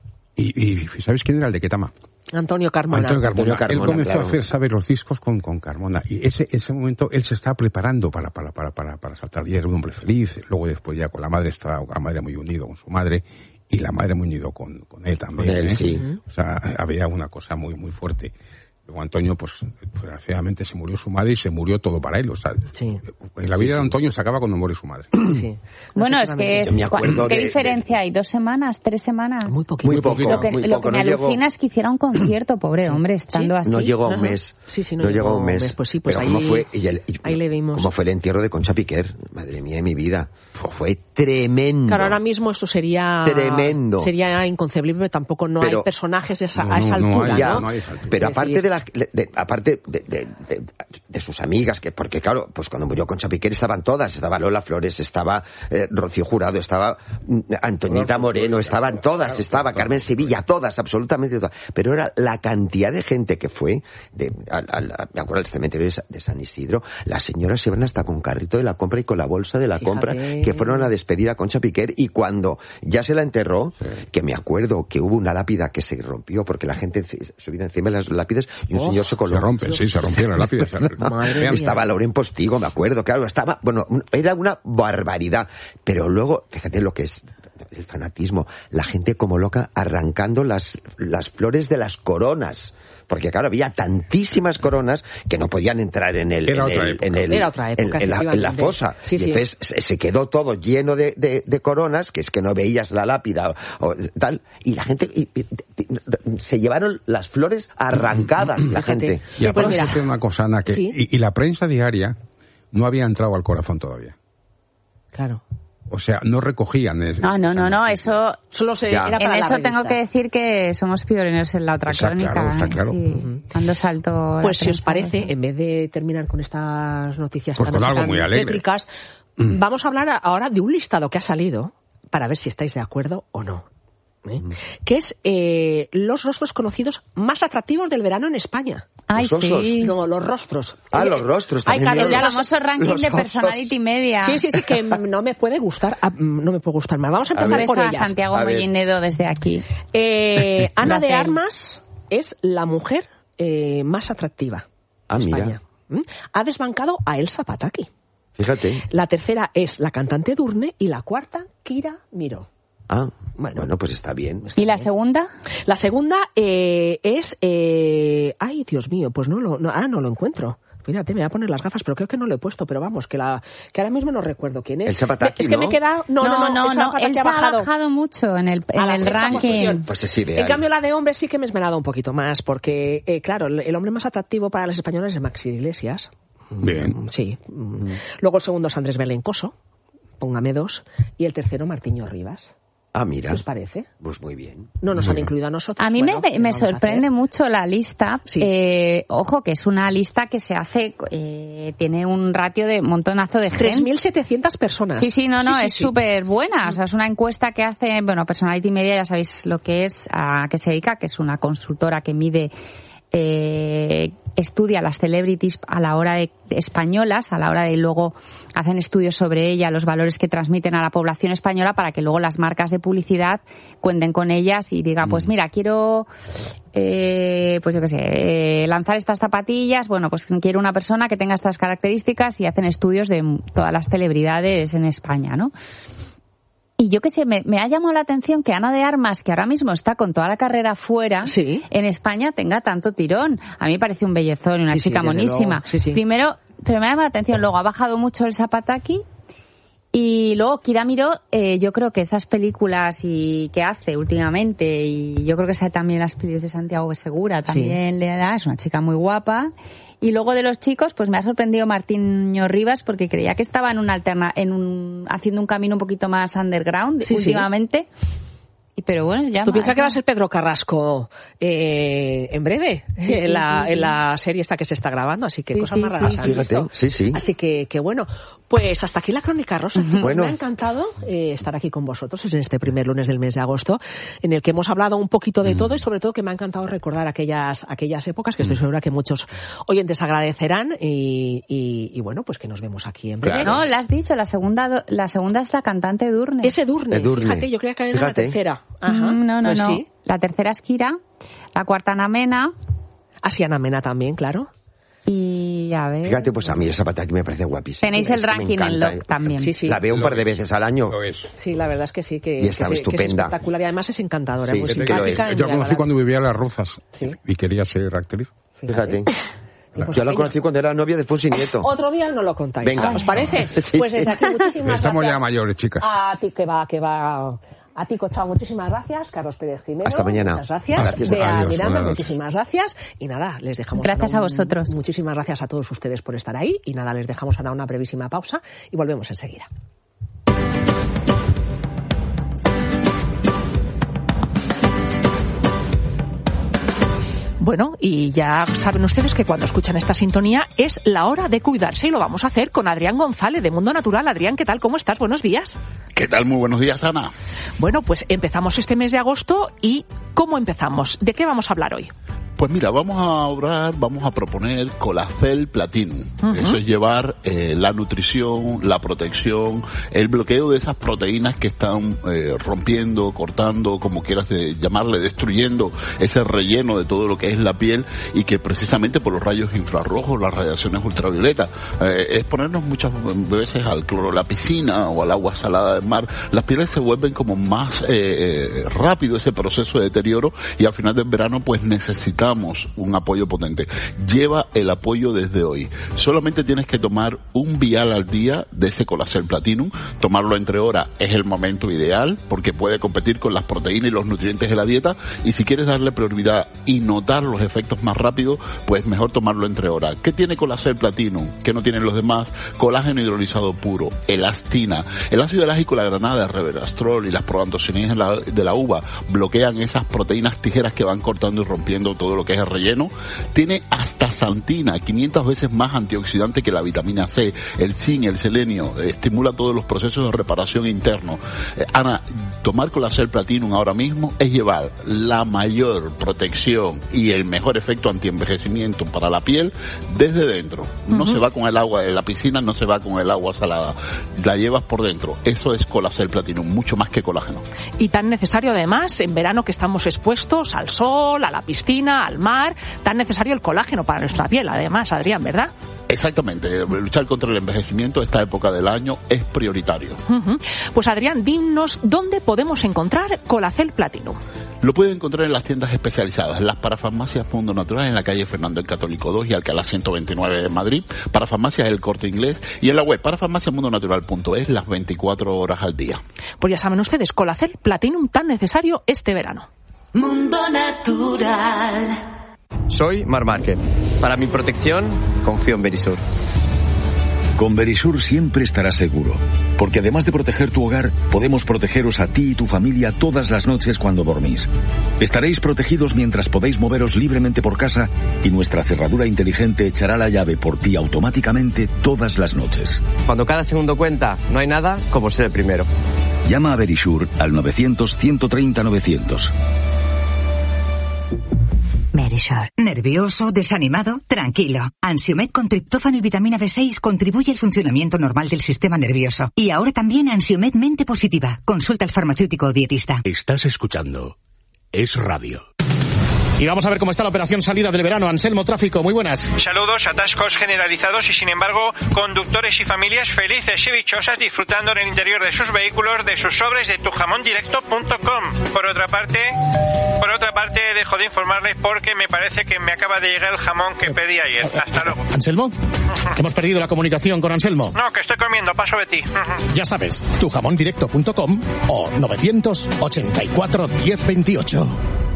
Y, y ¿sabes quién era el de Ketama? Antonio Carmona. Antonio Carmona. Antonio Carmona él comenzó claro. a hacer, ¿sabes? Los discos con, con Carmona. Y ese, ese momento él se estaba preparando para, para, para, para, para saltar. Y era un hombre feliz. Luego después ya con la madre estaba, la madre muy unido con su madre. Y la madre muy unido con, con él también. Con él, ¿eh? sí. O sea, había una cosa muy, muy fuerte. Luego Antonio, pues, desgraciadamente se murió su madre y se murió todo para él. O sea, sí. en la vida sí, de Antonio se acaba cuando muere su madre. Sí. Bueno, es que es, ¿qué de, diferencia de... hay? ¿Dos semanas? ¿Tres semanas? Muy poquito. Muy poco. Lo que, muy lo poco. que me no alucina llegó... es que hiciera un concierto, pobre sí. hombre, estando ¿Sí? así. No llegó a un mes. Sí, sí, no, no llegó llegó a un mes. mes. Pues sí, pues Pero ahí, cómo fue, y el, y, ahí le vimos. cómo fue el entierro de Concha Piquer. Madre mía de mi vida. Fue tremendo. Claro, ahora mismo esto sería... Tremendo. Sería inconcebible, pero tampoco no pero, hay personajes de esa, no, a esa no, altura, no, hay, ¿no? no hay esa altura. Pero aparte de, la, de, aparte de, de, de, de sus amigas, que porque claro, pues cuando murió Concha Piquer estaban todas, estaba Lola Flores, estaba eh, Rocío Jurado, estaba Antoñita Moreno, estaban todas, estaba Carmen Sevilla, todas, absolutamente todas. Pero era la cantidad de gente que fue, de, a, a, a, me acuerdo del cementerio de, de San Isidro, las señoras se iban hasta con carrito de la compra y con la bolsa de la Fíjate. compra, que fueron a despedir a Concha Piquer, y cuando ya se la enterró, sí. que me acuerdo que hubo una lápida que se rompió porque la gente subía encima de las lápidas y un oh, señor se coló. Se rompen, sí, se rompieron las lápidas. Estaba Lauren Postigo, me acuerdo, claro, estaba, bueno, era una barbaridad, pero luego, fíjate lo que es el fanatismo, la gente como loca arrancando las, las flores de las coronas porque claro, había tantísimas coronas que no podían entrar en el, Era en otra el, época. en el- Era otra época, en- en la, en la fosa. Sí, y sí. entonces se, se quedó todo lleno de, de, de coronas, que es que no veías la lápida o, o tal, y la gente y- y- y- se llevaron las flores arrancadas, la Fíjate. gente. Y aparte Pues mira. decir una cosa, Ana, que Sí. y, y la prensa diaria no había entrado al corazón todavía. Claro. O sea, no recogían... ese- No, no, no, no, eso... Solo se, Ya. era para En las eso tengo revistas. que decir que somos pioneros en la otra Está crónica. claro, está ¿eh? claro. Sí. Ujú. Cuando saltó Pues la si os prensa. parece, en vez de terminar con estas noticias Pues tan, con algo tan muy alegre. tétricas, vamos a hablar ahora de un listado que ha salido, para ver si estáis de acuerdo o no. ¿eh? Que es eh, los rostros conocidos más atractivos del verano en España. Ay, Los osos. sí. No, los rostros. Ah, Eh, los rostros Ay, también. Carlos, El ya los- famoso ranking los de osos. Personality Media. Sí, sí, sí, que no me puede gustar, ah, no me puede gustar más. Vamos a A empezar ver. por Beso a ellas. Santiago A ver. Mollinedo desde aquí. Eh, Ana de Gracias. Armas es la mujer eh, más atractiva Ah, de mira. España. ¿Mm? Ha desbancado a Elsa Pataki. Fíjate. La tercera es la cantante Edurne y la cuarta, Kira Miró. Ah, Bueno. bueno, pues está bien. ¿Y la segunda? La segunda eh, es... eh, ay, Dios mío, pues no lo, no, ah, no lo encuentro. Fíjate, me voy a poner las gafas, pero creo que no lo he puesto, pero vamos, que la que ahora mismo no recuerdo quién es. Elsa Pataki, Es que ¿no? me queda... No, no, no, Elsa Pataki Elsa ha bajado. mucho en el, en A la el sexta ranking. posición. Pues es ideal. En cambio, la de hombres sí que me he esmerado un poquito más, porque, eh, claro, el, el hombre más atractivo para los españoles es Maxi Iglesias. Bien. Mm, Sí. Mm. Luego el segundo es Andrés Belencoso, póngame dos, y el tercero Martiño Rivas. Ah, mira. ¿Qué os parece? Pues muy bien. No nos han Bien. incluido a nosotros. A mí bueno, me, ¿qué me vamos a sorprende hacer? mucho la lista. Sí. Eh, ojo, que es una lista que se hace, eh, tiene un ratio de montonazo de tres gente. mil setecientas personas. Sí, sí, no, no, Sí, sí, es sí. súper buena. O sea, es una encuesta que hace, bueno, Personality Media, ya sabéis lo que es, a qué se dedica, que es una consultora que mide, eh, estudia las celebrities a la hora de, de españolas, a la hora de luego hacen estudios sobre ella, los valores que transmiten a la población española para que luego las marcas de publicidad cuenten con ellas y digan, pues mira, quiero, eh, pues yo qué sé, eh, lanzar estas zapatillas, bueno, pues quiero una persona que tenga estas características y hacen estudios de todas las celebridades en España, ¿no? Y yo qué sé, me, me ha llamado la atención que Ana de Armas, que ahora mismo está con toda la carrera fuera, Sí. en España tenga tanto tirón. A mí me parece un bellezón y una Sí, sí, chica desde monísima. luego. Sí, sí. Primero, pero me llama la atención, luego ha bajado mucho el Zapataki. Y luego Kira Miró, eh, yo creo que estas películas y que hace últimamente, y yo creo que sabe también las películas de Santiago Segura, también le da, es una chica muy guapa. Y luego de los chicos, pues me ha sorprendido Martiño Rivas porque creía que estaba en una alterna, en un, haciendo un camino un poquito más underground Sí, sí. últimamente. Y pero bueno, ya ¿Tú más, piensas que ¿no? va a ser Pedro Carrasco eh, en breve Sí, en, sí, la, sí, sí. en la serie esta que se está grabando? Así que Sí, cosas sí, más sí, raras sí. han Fíjate, visto. sí, sí. Así que, que bueno, pues hasta aquí la crónica rosa, chicos. Bueno. Me ha encantado eh, estar aquí con vosotros en este primer lunes del mes de agosto, en el que hemos hablado un poquito de todo y sobre todo que me ha encantado recordar aquellas aquellas épocas que estoy segura que muchos oyentes agradecerán y, y, y bueno, pues que nos vemos aquí en breve. Claro. No, lo has dicho, la segunda, do- la segunda es la cantante Edurne. Es Edurne, Edurne. fíjate, yo creía que era la Fíjate. tercera. Ajá, Mm, no, no, pues no. sí. La tercera es Kira, la cuarta Ana Mena Así Ana Mena también, claro. y a ver... Fíjate, pues a mí esa Pataki me parece guapísima. Tenéis Es el que me ranking en encanta, Lock eh. también. Sí, sí. La veo un Lo par de es. veces al año. Lo es. Sí, la verdad es que sí, que, Y está que, se- que es estupenda. espectacular y además es encantadora, Sí, muy es que lo simpática. es. y Yo muy la conocí agradable. cuando vivía en Las Rozas Sí. y quería ser actriz. Fíjate. Y pues Yo la aquello- conocí cuando era novia de Fusi Nieto. Otro día no lo contáis. Venga. ¿Os parece? Sí, Pues sí. desde aquí muchísimas Estamos ya gracias. mayores, chicas. A ti que va, que va. A ti, Cochao, muchísimas gracias. Carlos Pérez Jimeno. Hasta mañana. Muchas gracias. Gracias. Bea Adiós, Miranda, buenas noches. muchísimas gracias. Y nada, les dejamos. Gracias ahora a un- vosotros. Muchísimas gracias a todos ustedes por estar ahí. Y nada, les dejamos ahora una brevísima pausa y volvemos enseguida. Bueno, y ya saben ustedes que cuando escuchan esta sintonía es la hora de cuidarse y lo vamos a hacer con Adrián González de Mundo Natural. Adrián, ¿qué tal? ¿Cómo estás? Buenos días. ¿Qué tal? Muy buenos días, Ana. Bueno, pues empezamos este mes de agosto y ¿cómo empezamos? ¿De qué vamos a hablar hoy? Pues mira, vamos a hablar, vamos a proponer Colacel Platinum. Uh-huh. Eso es llevar eh, la nutrición, la protección, el bloqueo de esas proteínas que están eh, rompiendo, cortando, como quieras de llamarle, destruyendo ese relleno de todo lo que es la piel y que precisamente por los rayos infrarrojos, las radiaciones ultravioletas, eh, exponernos muchas veces al cloro de la piscina o al agua salada del mar, las pieles se vuelven como más eh, rápido ese proceso de deterioro y al final del verano pues necesitamos necesitamos un apoyo potente. Lleva el apoyo desde hoy. Solamente tienes que tomar un vial al día de ese Colacel Platinum. Tomarlo entre horas es el momento ideal porque puede competir con las proteínas y los nutrientes de la dieta, y si quieres darle prioridad y notar los efectos más rápido, pues mejor tomarlo entre horas. ¿Qué tiene Colacel Platinum? ¿Qué no tienen los demás? Colágeno hidrolizado puro, elastina, el ácido elágico, la granada, el resveratrol y las proantocianinas de la, de la uva bloquean esas proteínas tijeras que van cortando y rompiendo todo lo que es el relleno. Tiene astaxantina, quinientas veces más antioxidante que la vitamina C, el zinc, el selenio, eh, estimula todos los procesos de reparación interno. Eh, Ana, tomar Colacel Platinum ahora mismo es llevar la mayor protección y el mejor efecto antienvejecimiento para la piel desde dentro. No uh-huh. se va con el agua de la piscina, no se va con el agua salada, la llevas por dentro. Eso es Colacel Platinum, mucho más que colágeno. Y tan necesario además, en verano que estamos expuestos al sol, a la piscina, al mar, tan necesario el colágeno para nuestra piel, además, Adrián, ¿verdad? Exactamente, luchar contra el envejecimiento esta época del año es prioritario. Uh-huh. Pues Adrián, dinos dónde podemos encontrar Colacel Platinum. Lo pueden encontrar en las tiendas especializadas, las parafarmacias Mundo Natural en la calle Fernando el Católico dos y Alcalá ciento veintinueve de Madrid, parafarmacias El Corte Inglés y en la web parafarmacia mundo natural punto es las veinticuatro horas al día. Pues ya saben ustedes, Colacel Platinum tan necesario este verano. Mundo Natural. Soy Mar Márquez. Para mi protección, confío en Verisur. Con Verisur siempre estarás seguro, porque además de proteger tu hogar, podemos protegeros a ti y tu familia todas las noches cuando dormís. Estaréis protegidos mientras podéis moveros libremente por casa y nuestra cerradura inteligente echará la llave por ti automáticamente todas las noches. Cuando cada segundo cuenta, no hay nada como ser el primero. Llama a Verisur al novecientos, ciento treinta, novecientos. Verisur. ¿Nervioso? ¿Desanimado? Tranquilo. Ansiomed con triptófano y vitamina B seis contribuye al funcionamiento normal del sistema nervioso. Y ahora también Ansiomed Mente Positiva. Consulta al farmacéutico o dietista. Estás escuchando Es Radio. Y vamos a ver cómo está la operación salida del verano. Anselmo Tráfico, muy buenas. Saludos, atascos generalizados y sin embargo conductores y familias felices y dichosas disfrutando en el interior de sus vehículos de sus sobres de tu jamón directo punto com. Por otra parte, por otra parte dejo de informarles porque me parece que me acaba de llegar el jamón que pedí ayer. Hasta luego. ¿Anselmo? Hemos perdido la comunicación con Anselmo. No, que estoy comiendo, paso de ti. Ya sabes, tu jamón directo punto com o novecientos ochenta y cuatro, diez veintiocho.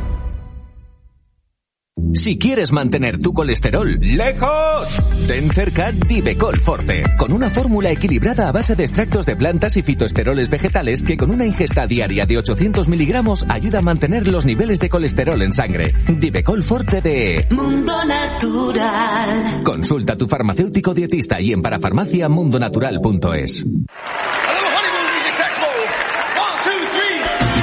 Si quieres mantener tu colesterol lejos, ten cerca Divecol Forte, con una fórmula equilibrada a base de extractos de plantas y fitoesteroles vegetales que con una ingesta diaria de ochocientos miligramos ayuda a mantener los niveles de colesterol en sangre. Divecol Forte de Mundo Natural. Consulta a tu farmacéutico dietista y en parafarmacia mundo natural punto es.